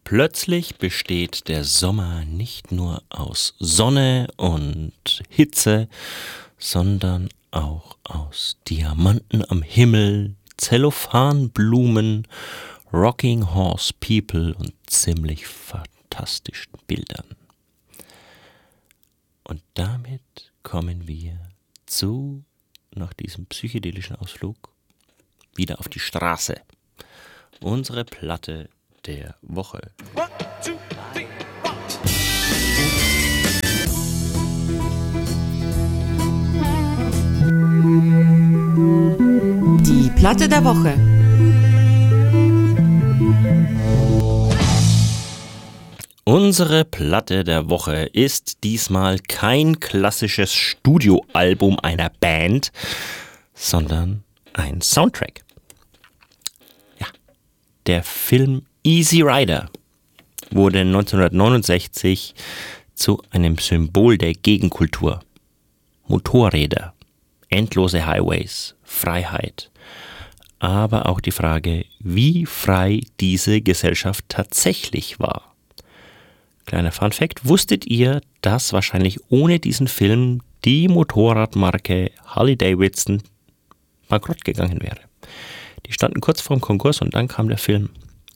Plötzlich besteht der Sommer nicht nur aus Sonne und Hitze, sondern auch aus Diamanten am Himmel, Zellophanblumen, Rocking Horse People und ziemlich fantastischen Bildern. Und damit kommen wir nach diesem psychedelischen Ausflug, wieder auf die Straße. Unsere Platte der Woche. 1, 2, 3, 4. Die Platte der Woche. Unsere Platte der Woche ist diesmal kein klassisches Studioalbum einer Band, sondern ein Soundtrack. Ja, der Film Easy Rider wurde 1969 zu einem Symbol der Gegenkultur. Motorräder, endlose Highways, Freiheit. Aber auch die Frage, wie frei diese Gesellschaft tatsächlich war. Kleiner Funfact, wusstet ihr, dass wahrscheinlich ohne diesen Film die Motorradmarke Harley-Davidson bankrott gegangen wäre? Die standen kurz vorm Konkurs und dann kam der Film.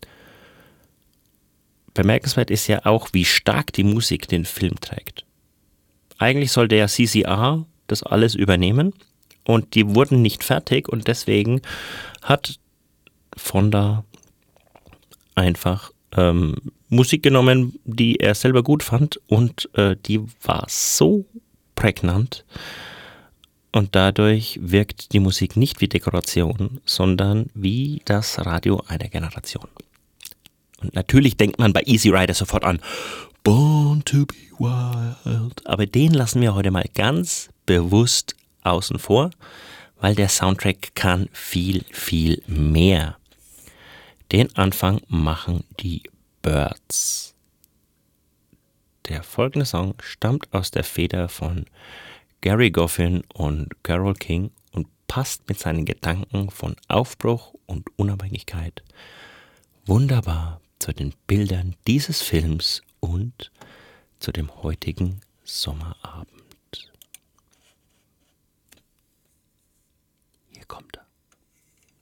Bemerkenswert ist ja auch, wie stark die Musik den Film trägt. Eigentlich sollte ja CCR das alles übernehmen und die wurden nicht fertig und deswegen hat Fonda einfach Musik genommen, die er selber gut fand und die war so prägnant und dadurch wirkt die Musik nicht wie Dekoration, sondern wie das Radio einer Generation. Und natürlich denkt man bei Easy Rider sofort an Born to be Wild, aber den lassen wir heute mal ganz bewusst außen vor, weil der Soundtrack kann viel, viel mehr. Den Anfang machen die Byrds. Der folgende Song stammt aus der Feder von Gary Goffin und Carole King und passt mit seinen Gedanken von Aufbruch und Unabhängigkeit wunderbar zu den Bildern dieses Films und zu dem heutigen Sommerabend. Hier kommt er.